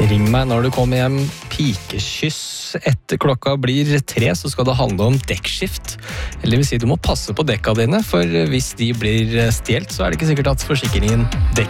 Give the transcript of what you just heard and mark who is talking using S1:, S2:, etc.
S1: Ring meg når du kommer hjem. Pikekyss etter klokka blir 3, så skal det handle om dekkskift. Eller vil si, du må passe på dekka dine, for hvis de blir stjelt, så er det ikke sikkert at forsikringen dekker.